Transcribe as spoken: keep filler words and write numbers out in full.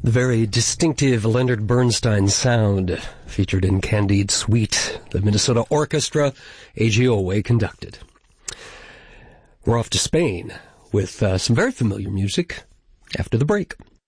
The very distinctive Leonard Bernstein sound featured in Candide Suite, the Minnesota Orchestra, A G Owe conducted. We're off to Spain with uh, some very familiar music after the break.